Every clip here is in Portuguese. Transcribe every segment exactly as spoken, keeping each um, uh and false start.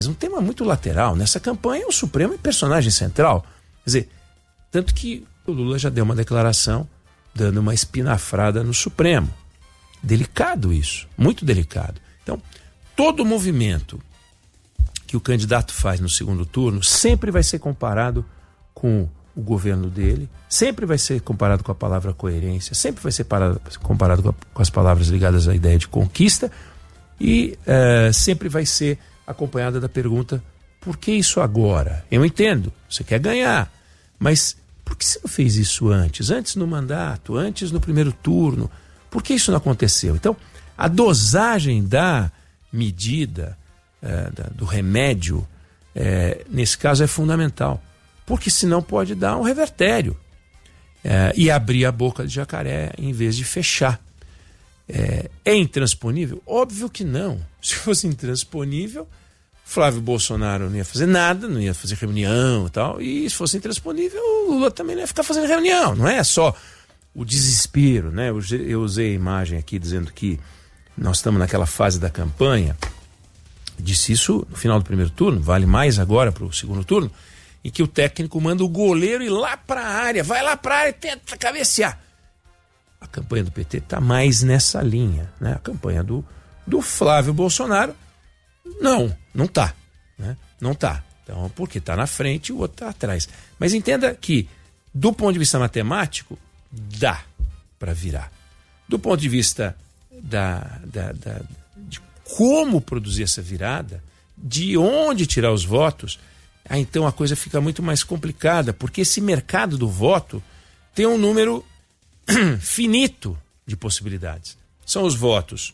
um tema muito lateral. Nessa campanha, o Supremo é personagem central. Quer dizer, tanto que o Lula já deu uma declaração dando uma espinafrada no Supremo. Delicado isso, muito delicado. Então, todo movimento que o candidato faz no segundo turno sempre vai ser comparado com o governo dele, sempre vai ser comparado com a palavra coerência, sempre vai ser parado, comparado com, a, com as palavras ligadas à ideia de conquista e uh, sempre vai ser acompanhada da pergunta: por que isso agora? Eu entendo, você quer ganhar, mas por que você não fez isso antes? Antes no mandato, antes no primeiro turno? Por que isso não aconteceu? Então, a dosagem da medida, uh, da, do remédio, uh, nesse caso é fundamental. Porque senão pode dar um revertério é, e abrir a boca de jacaré em vez de fechar. É, é intransponível? Óbvio que não. Se fosse intransponível, Flávio Bolsonaro não ia fazer nada, não ia fazer reunião e tal, e se fosse intransponível, o Lula também não ia ficar fazendo reunião. Não é só o desespero, né? Eu usei a imagem aqui dizendo que nós estamos naquela fase da campanha, disse isso no final do primeiro turno, vale mais agora para o segundo turno, em que o técnico manda o goleiro ir lá para a área, vai lá para a área e tenta cabecear. A campanha do P T está mais nessa linha, né? A campanha do, do Flávio Bolsonaro, não, não está, né? Não está. Então, porque está na frente e o outro está atrás. Mas entenda que, do ponto de vista matemático, dá para virar. Do ponto de vista da, da, da, de como produzir essa virada, de onde tirar os votos, ah, então a coisa fica muito mais complicada, porque esse mercado do voto tem um número finito de possibilidades. São os votos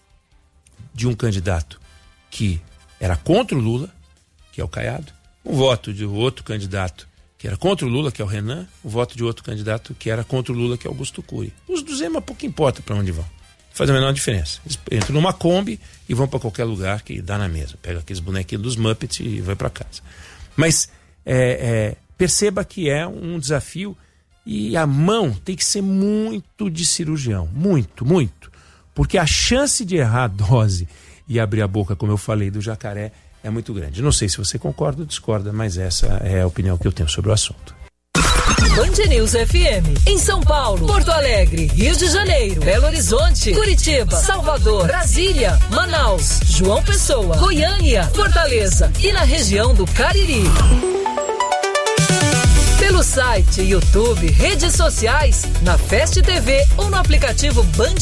de um candidato que era contra o Lula, que é o Caiado, o voto de outro candidato que era contra o Lula, que é o Renan, o voto de outro candidato que era contra o Lula, que é o Augusto Cury. Os do Zema pouco importa para onde vão. Faz a menor diferença. Eles entram numa Kombi e vão para qualquer lugar que dá na mesa. Pega aqueles bonequinhos dos Muppets e vai para casa. Mas é, é, perceba que é um desafio e a mão tem que ser muito de cirurgião. Muito, muito. Porque a chance de errar a dose e abrir a boca, como eu falei, do jacaré é muito grande. Não sei se você concorda ou discorda, mas essa é a opinião que eu tenho sobre o assunto. Band News F M, em São Paulo, Porto Alegre, Rio de Janeiro, Belo Horizonte, Curitiba, Salvador, Brasília, Manaus, João Pessoa, Goiânia, Fortaleza e na região do Cariri. Pelo site, YouTube, redes sociais, na Fast T V ou no aplicativo Band